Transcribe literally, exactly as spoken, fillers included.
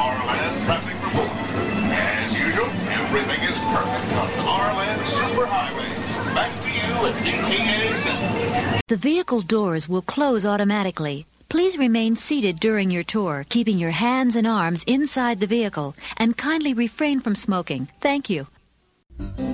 R-Land traffic report. As usual, everything is perfect on the R-Land Superhighway. Back to you at D T A Center. The vehicle doors will close automatically. Please remain seated during your tour, keeping your hands and arms inside the vehicle, and kindly refrain from smoking. Thank you.